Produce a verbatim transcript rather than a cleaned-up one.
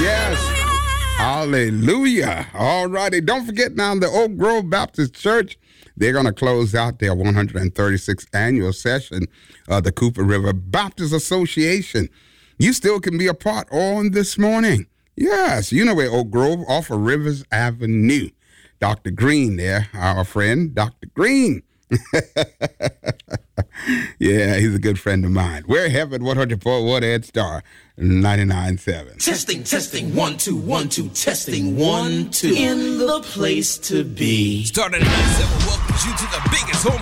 Yes. Hallelujah. All righty. Don't forget now the Oak Grove Baptist Church. They're going to close out their one hundred thirty-sixth annual session of the Cooper River Baptist Association. You still can be a part on this morning. Yes, you know where Oak Grove off of Rivers Avenue. Doctor Green there, our friend, Doctor Green. Yeah, he's a good friend of mine. We're Heaven one hundred point one Ed Star ninety-nine point seven. Testing, testing, one, two, one, two, testing, one, two. In the place to be. Starting at nine seven, welcomes you to the biggest home